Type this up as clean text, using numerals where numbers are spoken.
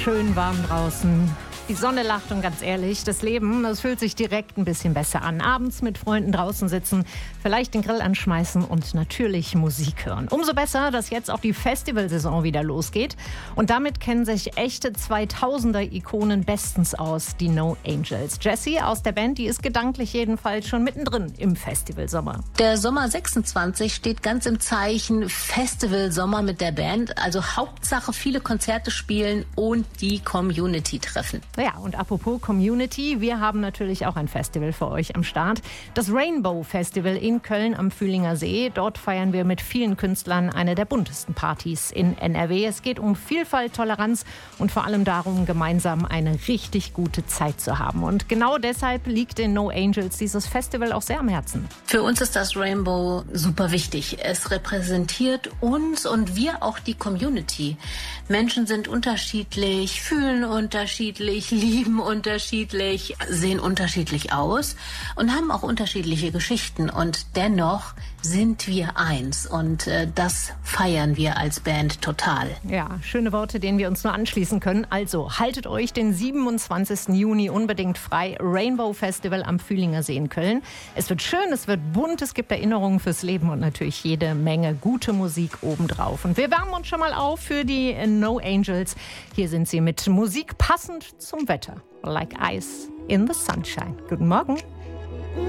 schön warm draußen. Die Sonne lacht und ganz ehrlich, das Leben, das fühlt sich direkt ein bisschen besser an. Abends mit Freunden draußen sitzen, vielleicht den Grill anschmeißen und natürlich Musik hören. Umso besser, dass jetzt auch die Festivalsaison wieder losgeht. Und damit kennen sich echte 2000er-Ikonen bestens aus, die No Angels. Jessie aus der Band, die ist gedanklich jedenfalls schon mittendrin im Festivalsommer. Der Sommer 26 steht ganz im Zeichen Festivalsommer mit der Band. Also Hauptsache viele Konzerte spielen und die Community treffen. Ja, und apropos Community, wir haben natürlich auch ein Festival für euch am Start. Das Rainbow Festival in Köln am Fühlinger See. Dort feiern wir mit vielen Künstlern eine der buntesten Partys in NRW. Es geht um Vielfalt, Toleranz und vor allem darum, gemeinsam eine richtig gute Zeit zu haben. Und genau deshalb liegt den No Angels dieses Festival auch sehr am Herzen. Für uns ist das Rainbow super wichtig. Es repräsentiert uns und wir auch die Community. Menschen sind unterschiedlich, fühlen unterschiedlich, lieben unterschiedlich, sehen unterschiedlich aus und haben auch unterschiedliche Geschichten. Und dennoch sind wir eins. Und das feiern wir als Band total. Ja, schöne Worte, denen wir uns nur anschließen können. Also haltet euch den 27. Juni unbedingt frei. Rainbow Festival am Fühlinger See in Köln. Es wird schön, es wird bunt, es gibt Erinnerungen fürs Leben und natürlich jede Menge gute Musik obendrauf. Und wir wärmen uns schon mal auf für die No Angels. Hier sind sie mit Musik passend zum Wetter. Like Ice in the Sunshine. Guten Morgen.